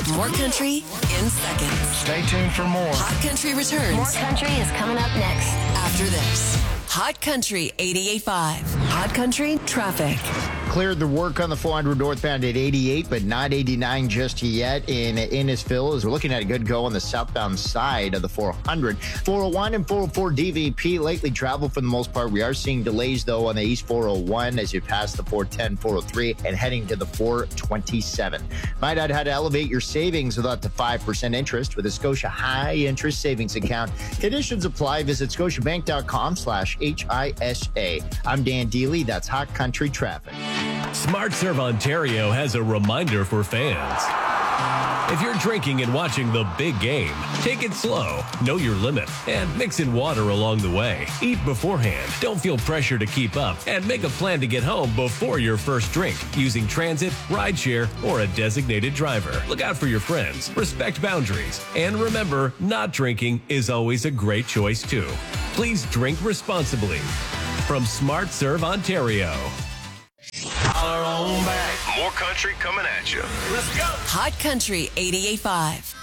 More country in seconds. Stay tuned for more. Hot Country returns. More country is coming up next. After this. Hot Country 88.5. Hot Country traffic. Cleared the work on the 400 northbound at 88, but not 89 just yet in Innisfil, as we're looking at a good go on the southbound side of the 400. 401 and 404 DVP lately travel for the most part. We are seeing delays, though, on the East 401 as you pass the 410, 403, and heading to the 427. Find out how to elevate your savings with up to 5% interest with a Scotia High Interest Savings Account. Conditions apply. Visit scotiabank.com/HISA. I'm Dan Dealey. That's Hot Country Traffic. Smart Serve Ontario has a reminder for fans. If you're drinking and watching the big game, take it slow, know your limit, and mix in water along the way. Eat beforehand. Don't feel pressure to keep up, and make a plan to get home before your first drink using transit, rideshare, or a designated driver. Look out for your friends, respect boundaries, and remember, not drinking is always a great choice too. Please drink responsibly. From Smart Serve Ontario. Our own back. More country coming at you. Let's go. Hot Country 88.5.